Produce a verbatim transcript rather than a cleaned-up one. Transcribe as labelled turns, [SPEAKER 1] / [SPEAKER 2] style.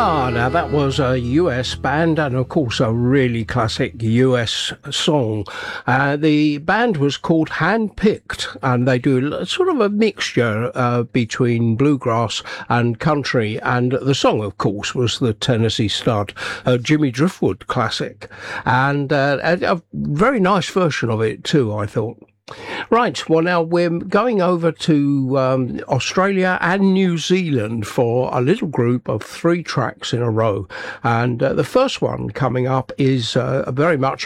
[SPEAKER 1] Ah, now that was a U S band and of course a really classic U S song. Uh, the band was called Handpicked and they do sort of a mixture uh, between bluegrass and country, and the song of course was the Tennessee Stud, a Jimmy Driftwood classic, and uh, a, a very nice version of it too, I thought. Right, well now we're going over to um, Australia and New Zealand for a little group of three tracks in a row, and uh, the first one coming up is uh, very much